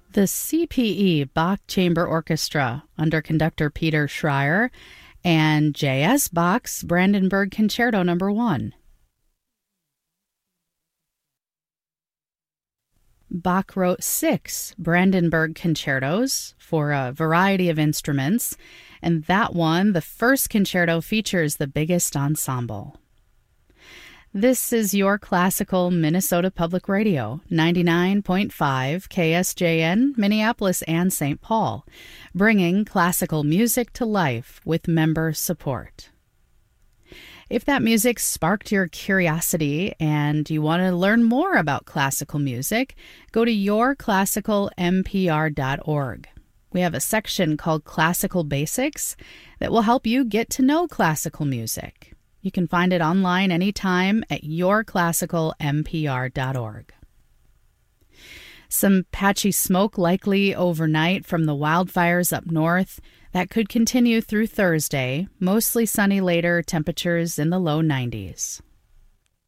The CPE Bach Chamber Orchestra under conductor Peter Schreier and J.S. Bach's Brandenburg Concerto No. 1. Bach wrote 6 Brandenburg concertos for a variety of instruments, and that one, the first concerto, features the biggest ensemble. This is your classical Minnesota Public Radio, 99.5 KSJN, Minneapolis and St. Paul, bringing classical music to life with member support. If that music sparked your curiosity and you want to learn more about classical music, go to yourclassicalmpr.org. We have a section called Classical Basics that will help you get to know classical music. You can find it online anytime at yourclassicalmpr.org. Some patchy smoke likely overnight from the wildfires up north. That could continue through Thursday. Mostly sunny later, temperatures in the low 90s.